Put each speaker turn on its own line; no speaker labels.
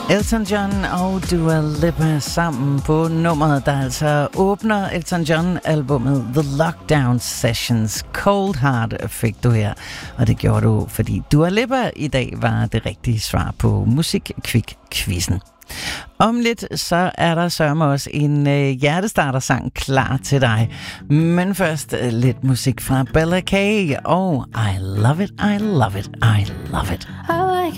Elton John og Dua Lipa sammen på nummeret, der altså åbner Elton John-albummet The Lockdown Sessions. Cold Heart fik du her, og det gjorde du, fordi Dua Lipa i dag var det rigtige svar på Musikkvik-quizzen. Om lidt så er der sørme også en hjertestarter-sang klar til dig. Men først lidt musik fra Bella K. Og I love it, I love it, I love it.
I like